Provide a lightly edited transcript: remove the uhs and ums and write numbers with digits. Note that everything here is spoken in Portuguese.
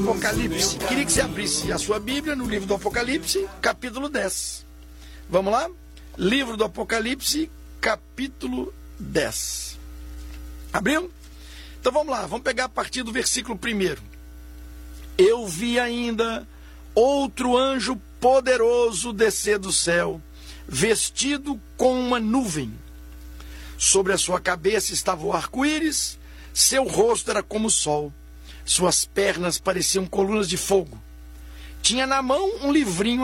Apocalipse. Queria que você abrisse a sua Bíblia no livro do Apocalipse, capítulo 10. Vamos lá? Livro do Apocalipse, capítulo 10. Abriu? Então vamos lá, vamos pegar a partir do versículo 1. Eu vi ainda outro anjo poderoso descer do céu, vestido com uma nuvem. Sobre a sua cabeça estava o arco-íris, seu rosto era como o sol, suas pernas pareciam colunas de fogo. Tinha na mão um livrinho